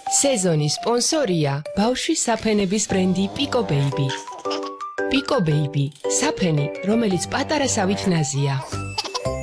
სეზონის სპონსორია ბავშვის საფენების ბრენდი Pico Baby. Pico Baby, საფენი, რომელიც პატარა სავით ნაზია.